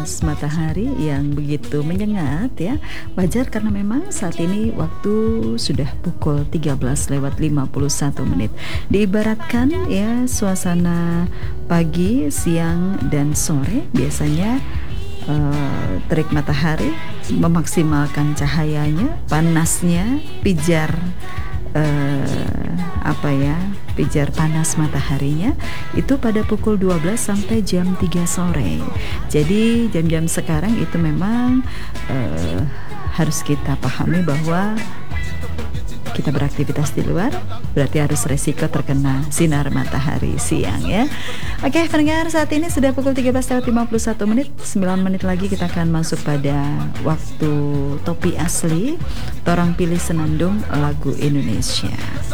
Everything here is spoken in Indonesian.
panas matahari yang begitu menyengat ya. Wajar karena memang saat ini waktu sudah pukul 13:51. Diibaratkan ya suasana pagi, siang dan sore biasanya terik matahari memaksimalkan cahayanya, panasnya, pijar pijar panas mataharinya itu pada pukul 12 sampai jam 3 sore. Jadi jam-jam sekarang itu memang harus kita pahami bahwa kita beraktivitas di luar berarti harus resiko terkena sinar matahari siang ya. Oke pendengar, saat ini sudah pukul 13:51, 9 menit lagi kita akan masuk pada waktu Topi Asli. Torang pilih senandung lagu Indonesia.